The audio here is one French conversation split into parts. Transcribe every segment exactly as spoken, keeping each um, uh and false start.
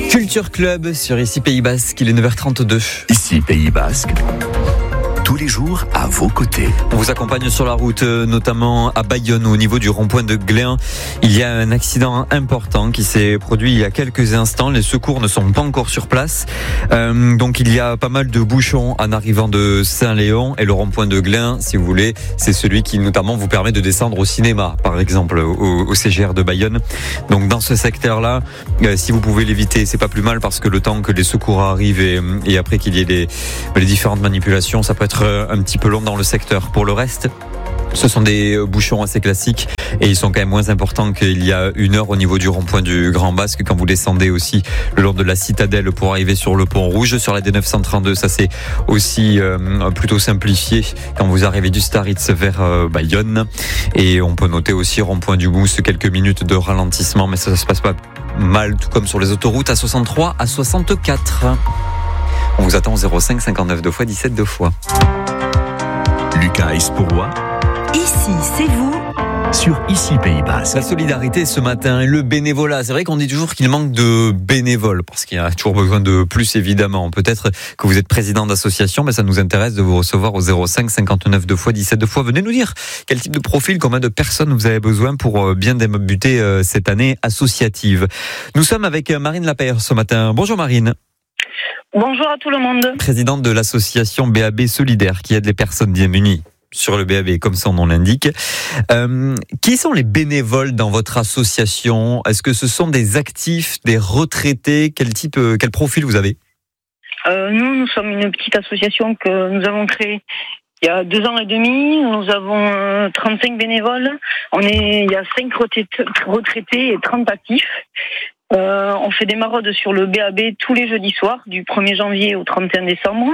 Culture Club sur Ici Pays Basque, il est neuf heures trente-deux. Ici Pays Basque, tous les jours à vos côtés. On vous accompagne sur la route, notamment à Bayonne, au niveau du rond-point de Gléin. Il y a un accident important qui s'est produit il y a quelques instants. Les secours ne sont pas encore sur place. Euh, donc il y a pas mal de bouchons en arrivant de Saint-Léon. Et le rond-point de Gléin, si vous voulez, c'est celui qui notamment vous permet de descendre au cinéma, par exemple, au, au C G R de Bayonne. Donc dans ce secteur-là, euh, si vous pouvez l'éviter, c'est pas plus mal, parce que le temps que les secours arrivent et, et après qu'il y ait les, les différentes manipulations, ça peut être un petit peu long dans le secteur. Pour le reste, ce sont des bouchons assez classiques et ils sont quand même moins importants qu'il y a une heure au niveau du rond-point du Grand Basque, quand vous descendez aussi le long de la citadelle pour arriver sur le pont rouge. Sur la D neuf cent trente-deux, ça c'est aussi euh, plutôt simplifié quand vous arrivez du Staritz vers euh, Bayonne. Et on peut noter aussi rond-point du Mousse, quelques minutes de ralentissement, mais ça, ça se passe pas mal, tout comme sur les autoroutes à soixante-trois, à soixante-quatre. On vous attend au zéro cinq cinquante-neuf deux fois dix-sept deux fois. Lucas Espourois. Ici, c'est vous. Sur Ici Pays Basque. La solidarité ce matin et le bénévolat. C'est vrai qu'on dit toujours qu'il manque de bénévoles, parce qu'il y a toujours besoin de plus, évidemment. Peut-être que vous êtes président d'association, mais ça nous intéresse de vous recevoir au zéro cinq cinquante-neuf deux fois dix-sept deux fois. Venez nous dire quel type de profil, combien de personnes vous avez besoin pour bien débuter cette année associative. Nous sommes avec Marine Lapeyre ce matin. Bonjour Marine. Bonjour à tout le monde. Présidente de l'association B A B Solidaire, qui aide les personnes démunies sur le B A B, comme son nom l'indique. Euh, qui sont les bénévoles dans votre association ? Est-ce que ce sont des actifs, des retraités ? Quel type, quel profil vous avez ? euh, Nous, nous sommes une petite association que nous avons créée il y a deux ans et demi. Nous avons euh, trente-cinq bénévoles. On est, il y a cinq retraités et trente actifs. Euh, on fait des maraudes sur le B A B tous les jeudis soirs, du premier janvier au trente et un décembre.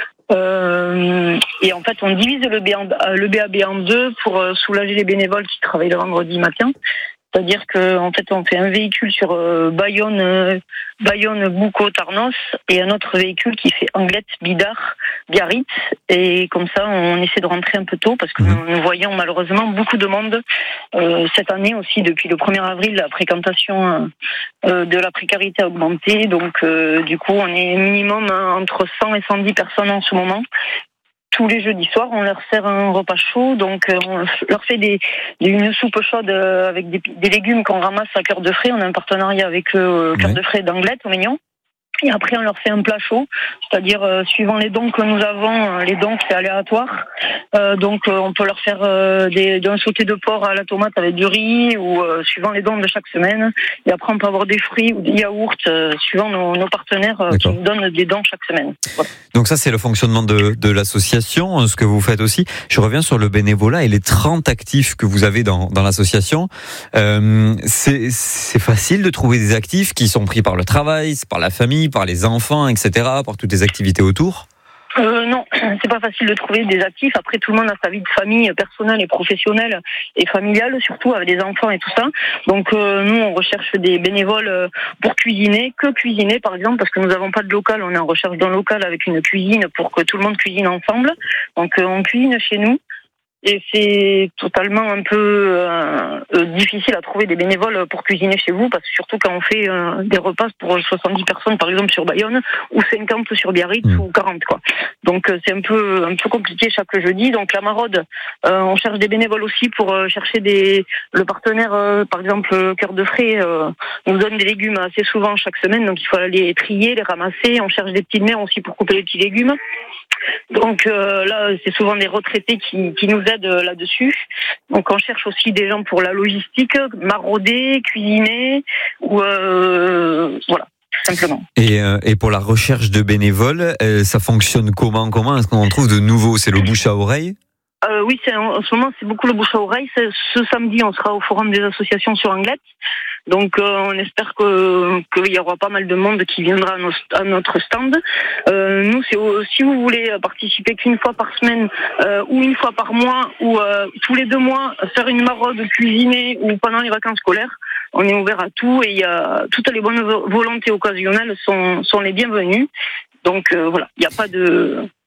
Euh, et en fait, on divise le, B A, le B A B en deux pour soulager les bénévoles qui travaillent le vendredi matin. C'est-à-dire que en fait, on fait un véhicule sur euh, Bayonne, euh, Bayonne, Boucau, Tarnos, et un autre véhicule qui fait Anglette, Bidart, Biarritz. Et comme ça, on essaie de rentrer un peu tôt, parce que nous, nous voyons malheureusement beaucoup de monde euh, cette année aussi. Depuis le premier avril, la fréquentation euh, de la précarité a augmenté. Donc, euh, du coup, on est minimum hein, entre cent et cent dix personnes en ce moment. Tous les jeudis soirs, on leur sert un repas chaud, donc on leur fait des, une soupe chaude avec des, des légumes qu'on ramasse à Cœur de Frais. On a un partenariat avec euh, Cœur oui. de Frais d'Anglette, au Mignon. Et après, on leur fait un plat chaud, c'est-à-dire euh, suivant les dons que nous avons, les dons c'est aléatoire. Euh, donc, euh, on peut leur faire euh, des, un sauté de porc à la tomate avec du riz, ou euh, suivant les dons de chaque semaine. Et après, on peut avoir des fruits ou des yaourts, euh, suivant nos, nos partenaires euh, qui nous donnent des dons chaque semaine. Voilà. Donc ça, c'est le fonctionnement de, de l'association, ce que vous faites aussi. Je reviens sur le bénévolat et les trente actifs que vous avez dans, dans l'association. Euh, c'est, c'est facile de trouver des actifs qui sont pris par le travail, par la famille, par les enfants, et cetera, par toutes les activités autour ? Euh, non, c'est pas facile de trouver des actifs. Après, tout le monde a sa vie de famille personnelle et professionnelle et familiale, surtout avec des enfants et tout ça. Donc, euh, nous, on recherche des bénévoles pour cuisiner, que cuisiner, par exemple, parce que nous n'avons pas de local. On est en recherche d'un local avec une cuisine pour que tout le monde cuisine ensemble. Donc, euh, on cuisine chez nous. Et c'est totalement un peu euh, euh, difficile à trouver des bénévoles pour cuisiner chez vous, parce que surtout quand on fait euh, des repas pour soixante-dix personnes, par exemple sur Bayonne, ou cinquante sur Biarritz, mmh. ou quarante quoi. Donc euh, c'est un peu un peu compliqué chaque jeudi. Donc la maraude, euh, on cherche des bénévoles aussi pour euh, chercher des. Le partenaire, euh, par exemple Cœur de Frais, euh, nous donne des légumes assez souvent chaque semaine, donc il faut aller les trier, les ramasser. On cherche des petites mères aussi pour couper les petits légumes. Donc euh, là, c'est souvent des retraités qui, qui nous aident là-dessus. Donc on cherche aussi des gens pour la logistique, marauder, cuisiner, ou euh, voilà, simplement. Et, euh, et pour la recherche de bénévoles, euh, ça fonctionne comment Comment est-ce qu'on en trouve de nouveaux ? C'est le bouche à oreille ? Euh, oui, c'est, en ce moment, c'est beaucoup le bouche à oreille. C'est, ce samedi, on sera au Forum des associations sur Anglette. Donc, euh, on espère que qu'il y aura pas mal de monde qui viendra à, nos, à notre stand. Euh, nous, c'est si vous voulez participer qu'une fois par semaine euh, ou une fois par mois ou euh, tous les deux mois, faire une maraude cuisinée ou pendant les vacances scolaires, on est ouvert à tout et il y a toutes les bonnes volontés occasionnelles sont sont les bienvenues. Donc euh, voilà, il n'y a pas de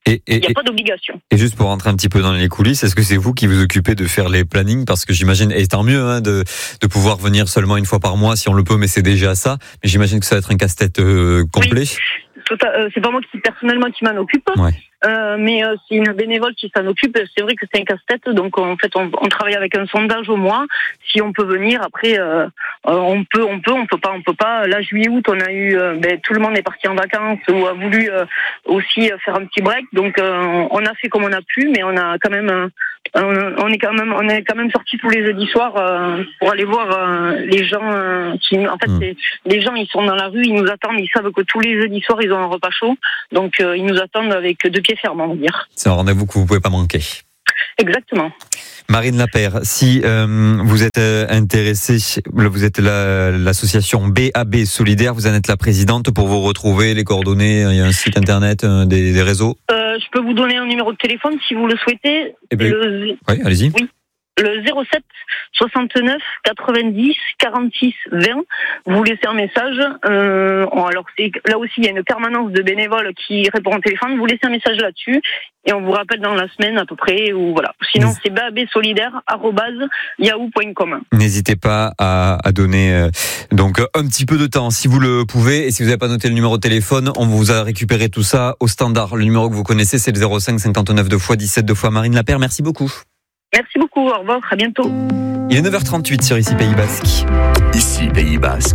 Et, et, Il n'y a pas d'obligation. Et juste pour rentrer un petit peu dans les coulisses, est-ce que c'est vous qui vous occupez de faire les plannings? Parce que j'imagine, et tant mieux, hein, de, de pouvoir venir seulement une fois par mois si on le peut, mais c'est déjà ça. Mais j'imagine que ça va être un casse-tête euh, complet. Oui. C'est pas moi qui personnellement qui m'en occupe. Ouais. Euh, mais euh, c'est une bénévole qui s'en occupe. C'est vrai que c'est un casse-tête, donc en fait on, on travaille avec un sondage au mois. Si on peut venir, après euh, on peut, on peut, on peut pas, on peut pas. Là juillet août, on a eu, euh, ben, tout le monde est parti en vacances ou a voulu euh, aussi faire un petit break. Donc euh, on a fait comme on a pu, mais on a quand même, euh, on est quand même, on est quand même sorti tous les jeudis soirs euh, pour aller voir euh, les gens. Euh, qui, en fait, mmh. c'est, les gens ils sont dans la rue, ils nous attendent, ils savent que tous les jeudis soirs ils ont un repas chaud, donc euh, ils nous attendent avec deux pieds fermes, on va dire. C'est un rendez-vous que vous pouvez pas manquer. Exactement. Marine Lapeyre, si euh, vous êtes euh, intéressée, vous êtes la, l'association B A B Solidaire, vous en êtes la présidente. Pour vous retrouver, les coordonnées, il y a un site internet, euh, des, des réseaux. Euh, je peux vous donner un numéro de téléphone si vous le souhaitez. Eh ben, le... Oui, allez-y. Oui. Le zéro sept soixante-neuf quatre-vingt-dix quarante-six vingt. Vous laissez un message. Euh, alors c'est là aussi il y a une permanence de bénévoles qui répond au téléphone. Vous laissez un message là-dessus et on vous rappelle dans la semaine à peu près ou voilà. Sinon c'est babsolidaire arobase yahoo point com. N'hésitez pas à, à donner euh, donc un petit peu de temps si vous le pouvez, et si vous n'avez pas noté le numéro de téléphone, on vous a récupéré tout ça au standard. Le numéro que vous connaissez, c'est le zéro cinq cinquante-neuf deux fois dix-sept deux fois. Marine Lapeyre, merci beaucoup. Merci beaucoup, au revoir, à bientôt. Il est neuf heures trente-huit sur Ici Pays Basque. Ici Pays Basque.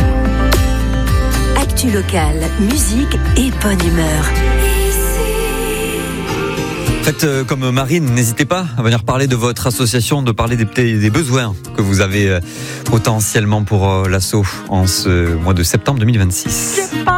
Actu locale, musique et bonne humeur. Faites euh, comme Marine, n'hésitez pas à venir parler de votre association, de parler des, des besoins que vous avez euh, potentiellement pour euh, l'asso en ce mois de septembre deux mille vingt-six.